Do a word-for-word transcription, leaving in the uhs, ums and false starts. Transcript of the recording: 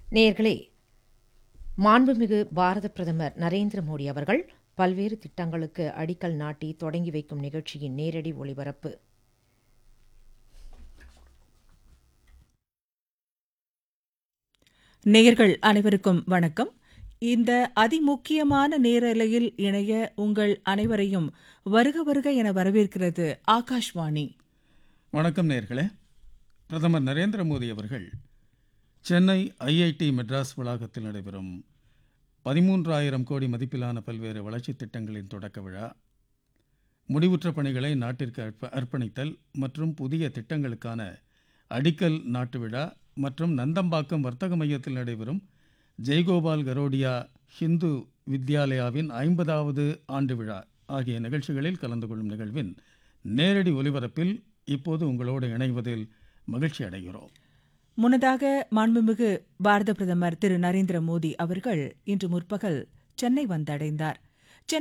நேயர்களே, மாண்புமிகு பாரத பிரதமர் நரேந்திர மோடி அவர்கள் பல்வேறு திட்டங்களுக்கு அடிக்கல் நாட்டி தொடங்கி வைக்கும் நிகழ்ச்சியின் நேரடி ஒளிபரப்பு. நேயர்கள் அனைவருக்கும் வணக்கம். இந்த அதிமுக்கியமான நேரலையில் இணைய உங்கள் அனைவரையும் வருக வருக என வரவேற்கிறது ஆகாஷ்வாணி. வணக்கம் நேயர்களே. பிரதமர் நரேந்திர மோடி அவர்கள் சென்னை ஐஐடி மெட்ராஸ் வளாகத்தில் நடைபெறும் பதிமூன்றாயிரம் கோடி மதிப்பிலான பல்வேறு வளர்ச்சித் திட்டங்களின் தொடக்க விழா, முடிவுற்ற பணிகளை நாட்டிற்கு அர்ப்ப அர்ப்பணித்தல் மற்றும் புதிய திட்டங்களுக்கான அடிக்கல் நாட்டு விழா மற்றும் நந்தம்பாக்கம் வர்த்தக மையத்தில் நடைபெறும் ஜெய்கோபால் கரோடியா ஹிந்து வித்யாலயாவின் ஐம்பதாவது ஆண்டு விழா ஆகிய நிகழ்ச்சிகளில் கலந்து கொள்ளும் நிகழ்வின் நேரடி ஒலிபரப்பில் இப்போது உங்களோடு இணைவதில் மகிழ்ச்சி அடைகிறோம். முன்னதாக மாண்புமிகு பாரத பிரதமர் திரு நரேந்திர மோடி அவர்கள் இன்று முற்பகல் சென்னை வந்தடைந்தார்.